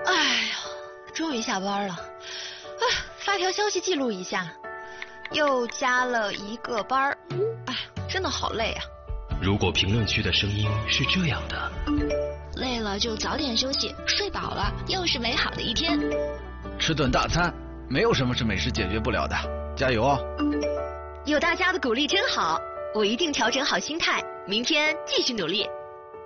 哎呀，终于下班了。发条消息记录一下，又加了1个班。哎，真的好累啊。 如果评论区的声音是这样的， 累了就早点休息，睡饱了又是美好的一天。 吃顿大餐，没有什么是美食解决不了的，加油哦！ 有大家的鼓励真好，我一定调整好心态，明天继续努力。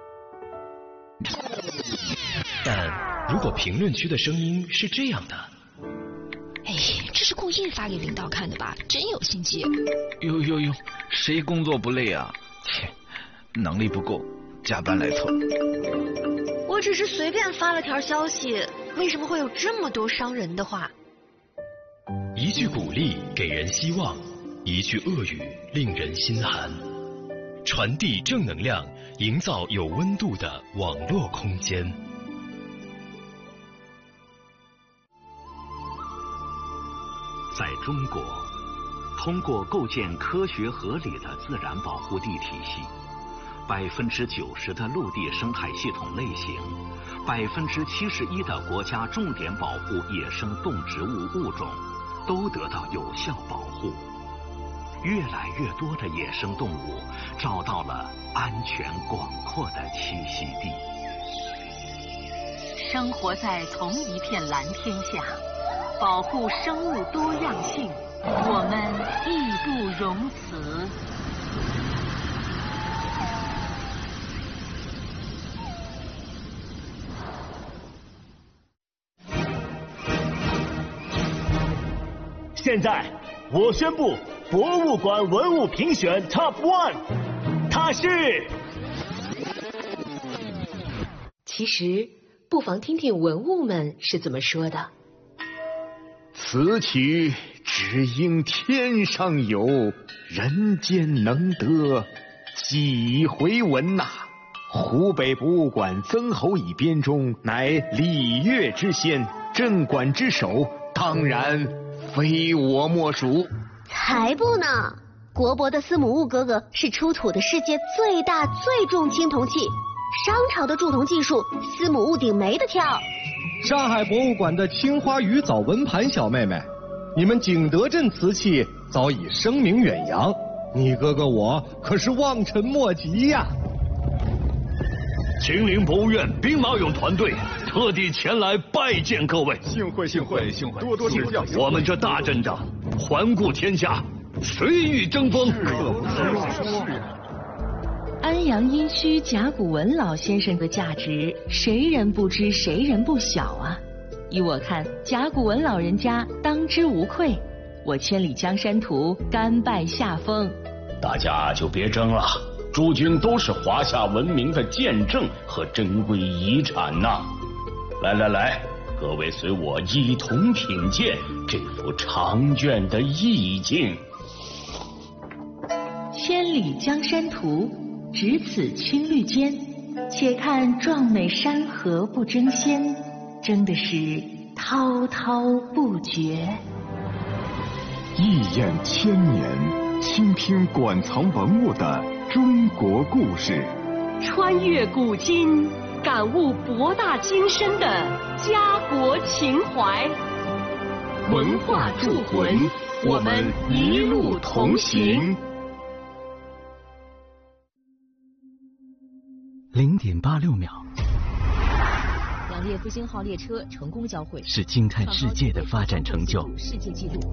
但如果评论区的声音是这样的， 哎，这是故意发给领导看的吧？真有心机。 哟，谁工作不累啊？切，能力不够，加班来凑。 我只是随便发了条消息，为什么会有这么多伤人的话？ 一句鼓励给人希望，一句恶语令人心寒。传递正能量，营造有温度的网络空间。 在中国，通过构建科学合理的自然保护地体系，90%的陆地生态系统类型，71%的国家重点保护野生动植物物种都得到有效保护。越来越多的野生动物找到了安全广阔的栖息地。 生活在同一片蓝天下，保护生物多样性，我们义不容辞。 现在我宣布博物馆文物评选 Top 1， 它是。 其实不妨听听文物们是怎么说的。 此曲只应天上有，人间能得几回闻呐。湖北博物馆曾侯乙编钟乃礼乐之先，镇馆之首，当然非我莫属。 才不呢！国博的司母戊哥哥是出土的世界最大最重青铜器，商朝的铸铜技术，司母戊鼎没得挑。 上海博物馆的青花鱼藻纹盘小妹妹，你们景德镇瓷器早已声名远扬，你哥哥我可是望尘莫及呀！ 秦岭博物院兵马俑团队特地前来拜见各位， 幸会，多多指教。 我们这大阵仗，环顾天下，谁与争锋？ 安阳殷墟甲骨文老先生的价值，谁人不知，谁人不晓啊！依我看，甲骨文老人家当之无愧。我千里江山图，甘拜下风。 大家就别争了。诸君都是华夏文明的见证和珍贵遗产呐！来，各位随我一同品鉴这幅长卷的意境。 千里江山图，只此青绿间，且看壮美山河不争先，争的是滔滔不绝。 一眼千年，倾听馆藏文物的中国故事， 穿越古今，感悟博大精深的家国情怀。 文化铸魂，我们一路同行。 0.86秒， 两列复兴号列车成功交汇， 是惊叹世界的发展成就。 世界纪录。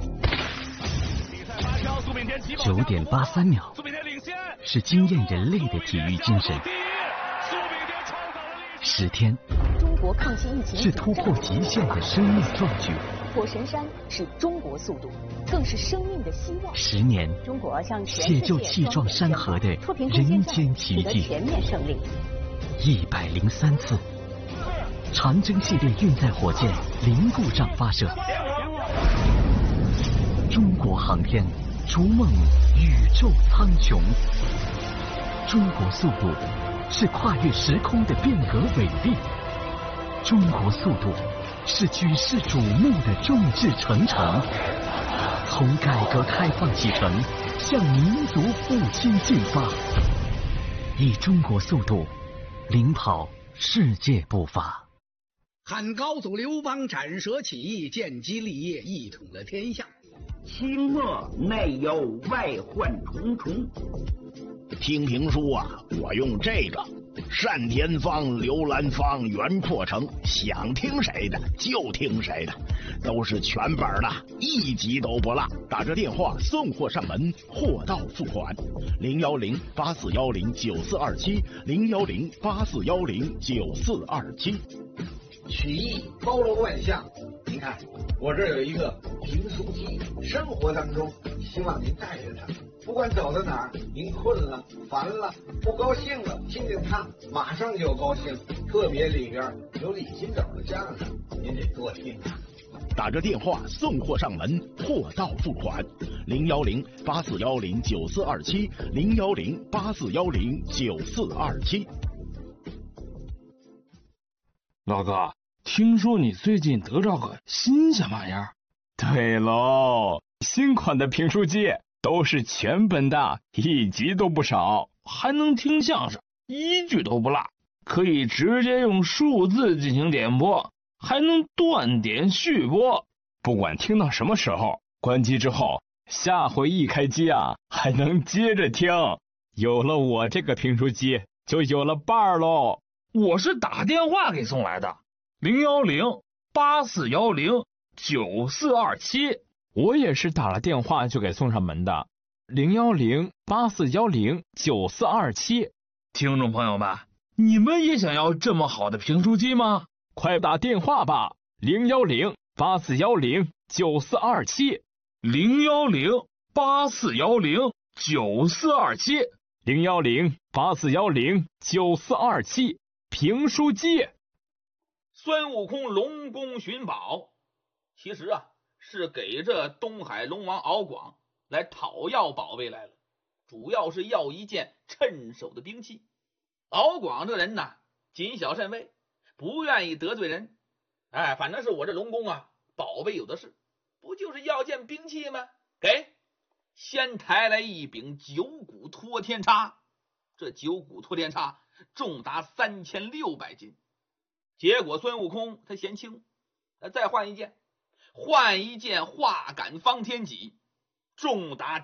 9.83秒，是惊艳人类的体育精神。10天， 中国抗击疫情是突破极限的生命壮举。 火神山是中国速度，更是生命的希望。 10年， 中国向写就气壮山河的人间奇迹。 全面胜利。 103次，长征系列运载火箭零故障发射。中国航天逐梦宇宙苍穹。中国速度是跨越时空的变革伟力。中国速度是举世瞩目的众志成城。从改革开放启程，向民族复兴进发。以中国速度领跑世界步伐。 汉高祖刘邦斩蛇起义，建基立业，一统了天下。 清末内忧外患重重。 听评书啊，我用这个单田芳、刘兰芳、袁阔成，想听谁的就听谁的，都是全本的，一集都不落。打着电话送货上门，货到付款。010-8410-9427，010-8410-9427。 曲艺包罗万象，您看我这有一个评书机，生活当中希望您带着它，不管走到哪儿，您困了、烦了、不高兴了，听见它马上就高兴。特别里边有李金斗的相声，您得多听它。 打着电话送货上门，货到付款。010-8410-9427，010-8410-9427。 老哥，听说你最近得着个新鲜玩意儿？ 对喽，新款的评书机都是全本的，一集都不少， 还能听相声，一句都不落，可以直接用数字进行点播，还能断点续播。 不管听到什么时候，关机之后，下回一开机啊，还能接着听。有了我这个评书机，就有了伴儿喽。 我是打电话给送来的，010-8410-9427。 我也是打了电话就给送上门的，010-8410-9427。 听众朋友们，你们也想要这么好的评书机吗？ 快打电话吧，010-8410-9427。 010-8410-9427。 010-8410-9427。评书机。 孙悟空龙宫寻宝，其实啊是给这东海龙王敖广来讨要宝贝来了，主要是要一件趁手的兵器。敖广这人呐，谨小慎微，不愿意得罪人。反正是我这龙宫啊，宝贝有的是，不就是要件兵器吗？给，先抬来一柄九股托天叉，这九股托天叉重达3600斤。结果孙悟空他嫌轻，再换一件化杆方天戟，重达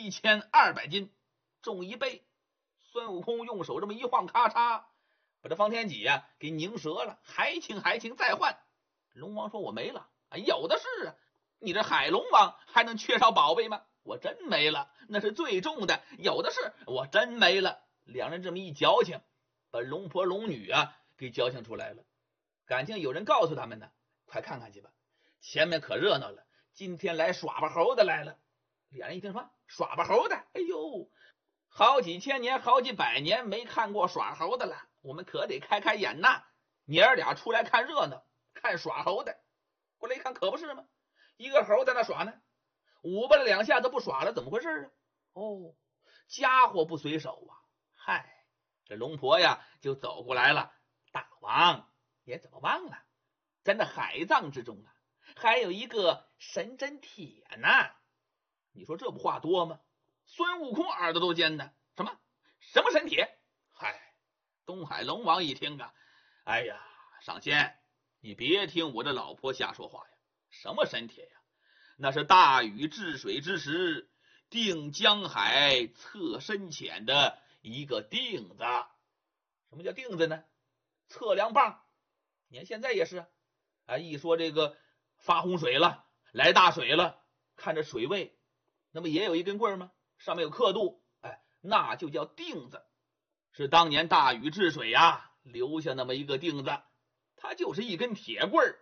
7200斤，重1倍。孙悟空用手这么一晃，咔嚓，把这方天戟啊给拧折了，还轻，再换。龙王说我没了，有的是啊，你这海龙王还能缺少宝贝吗？我真没了，那是最重的，有的是，我真没了。两人这么一矫情，把龙婆龙女啊给矫情出来了。感情有人告诉他们呢，快看看去吧，前面可热闹了，今天来耍把猴的来了。两人一听说耍把猴的，哎呦，好几千年好几百年没看过耍猴的了，我们可得开开眼呐。娘儿俩出来看热闹，看耍猴的。过来一看，可不是吗？一个猴在那耍呢，舞吧了两下子不耍了，怎么回事啊？哦，家伙不随手啊。嗨，这龙婆呀就走过来了，大王也怎么忘了，咱这海藏之中啊还有一个神针铁呢。你说这不话多吗？孙悟空耳朵都尖呢，什么神铁？嗨，东海龙王一听啊，哎呀，上仙，你别听我这老婆瞎说话呀，什么神铁呀？那是大禹治水之时定江海测深浅的一个定子。什么叫定子呢？测量棒。你看现在也是一说这个发洪水了，来大水了，看着水位，那么也有一根棍吗？上面有刻度，那就叫定子。是当年大禹治水留下那么一个定子，它就是一根铁棍儿，